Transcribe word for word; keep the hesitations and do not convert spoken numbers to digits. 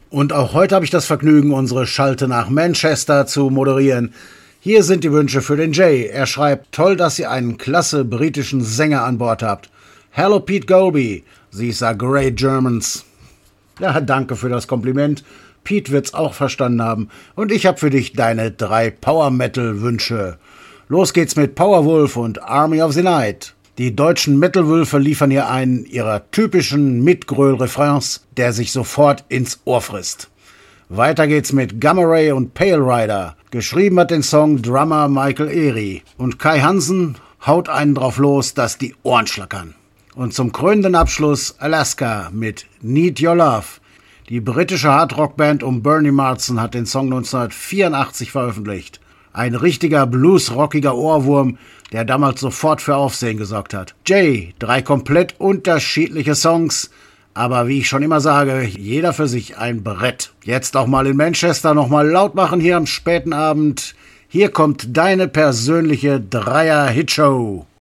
Und auch heute habe ich das Vergnügen, unsere Schalte nach Manchester zu moderieren. Hier sind die Wünsche für den Jay. Er schreibt, toll, dass ihr einen klasse britischen Sänger an Bord habt. Hello Pete Golby, these are great Germans. Ja, danke für das Kompliment. Pete wird's auch verstanden haben. Und ich habe für dich deine drei Power-Metal-Wünsche. Los geht's mit Powerwolf und Army of the Night. Die deutschen Metal-Wölfe liefern hier einen ihrer typischen Mitgröl-Refrains, der sich sofort ins Ohr frisst. Weiter geht's mit Gamma Ray und Pale Rider. Geschrieben hat den Song Drummer Michael Erie. Und Kai Hansen haut einen drauf los, dass die Ohren schlackern. Und zum krönenden Abschluss Alaska mit Need Your Love. Die britische Hardrock-Band um Bernie Marsden hat den Song neunzehnhundertvierundachtzig veröffentlicht. Ein richtiger bluesrockiger Ohrwurm, der damals sofort für Aufsehen gesorgt hat. Jay, drei komplett unterschiedliche Songs, aber wie ich schon immer sage, jeder für sich ein Brett. Jetzt auch mal in Manchester nochmal laut machen hier am späten Abend. Hier kommt deine persönliche Dreier-Hitshow.